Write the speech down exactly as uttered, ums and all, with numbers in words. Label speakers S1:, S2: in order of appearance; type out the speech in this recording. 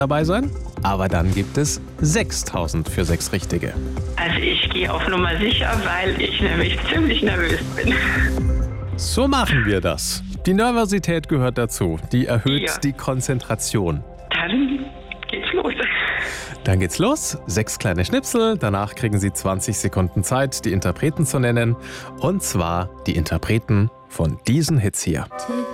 S1: dabei sein, aber dann gibt es sechstausend für sechs Richtige.
S2: Also ich gehe auf Nummer sicher, weil ich nämlich ziemlich nervös bin.
S1: So machen wir das. Die Nervosität gehört dazu. Die erhöht
S2: Ja.
S1: die Konzentration.
S2: Dann geht's los.
S1: Dann geht's los. Sechs kleine Schnipsel. Danach kriegen Sie zwanzig Sekunden Zeit, die Interpreten zu nennen. Und zwar die Interpreten von diesen Hits hier.